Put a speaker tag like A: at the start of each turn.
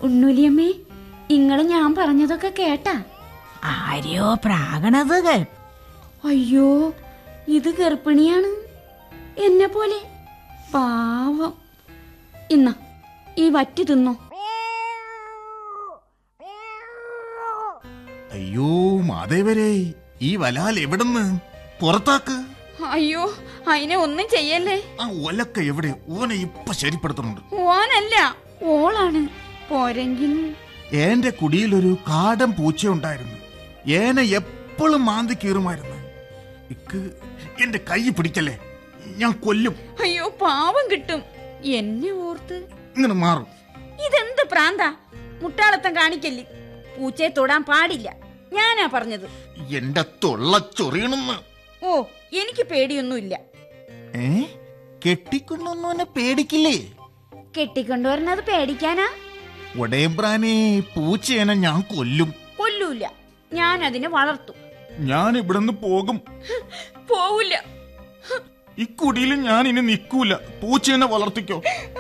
A: ഉണ്ണുലിയമ്മേ, ഇങ്ങള് ഞാൻ പറഞ്ഞതൊക്കെ കേട്ടാ?
B: ആരെയോ പ്രാകണത് കേട്ടു.
A: അയ്യോ, ഇത് ഗർഭിണിയാണ്, എന്നെ പോലെ. പാവം. ഇന്ന ഈ വറ്റി തിന്നോ.
C: അയ്യോ മാധവരെ, ഈ വലാൽ എവിടുന്ന് പുറത്താക്ക്.
A: അയ്യോ, അതിനെ ഒന്നും ചെയ്യല്ലേ.
C: ആ ഒലക്ക എവിടെ? ഓനെ ഇപ്പൊ ശരിപ്പെടുത്തുന്നുണ്ട്.
A: ഓനല്ല, ഓളാണ്. പോരെങ്കിൽ
C: എന്റെ കുടിയിലൊരു കാടൻ പൂച്ച ഉണ്ടായിരുന്നു. ഏനെ എപ്പോഴും മാന്തി കീറുമായിരുന്നു. ഇക്ക് എന്റെ കൈ പിടിക്കല്ലേ, ഞാൻ കൊല്ലും.
A: അയ്യോ, പാവം കിട്ടും. എന്നെ ഓർത്ത്
C: ഇങ്ങനെ മാറും.
A: ഇതെന്ത് പ്രാന്താ? മുട്ടാളത്തം കാണിക്കല്ലേ. പൂച്ചയെ തൊടാൻ പാടില്ല, ഞാനാ പറഞ്ഞത്.
C: എന്റെ തൊള്ള ചൊറിയണെന്ന്.
A: ഓ, എനിക്ക് പേടിയൊന്നുമില്ല.
C: കെട്ടിക്കൊണ്ടൊന്നും പേടിക്കില്ലേ?
A: കെട്ടിക്കൊണ്ടുവരുന്നത് പേടിക്കാനാ?
C: ഒടയമ്പ്രാനെ, പൂച്ചേനെ ഞാൻ കൊല്ലും.
A: കൊല്ലൂല, ഞാൻ അതിനെ വളർത്തും.
C: ഞാൻ ഇവിടുന്ന് പോകും.
A: പോവില്ല.
C: ഇക്കുടിയിൽ ഞാൻ ഇനി നിൽക്കൂല. പൂച്ചേനെ വളർത്തിക്കോ.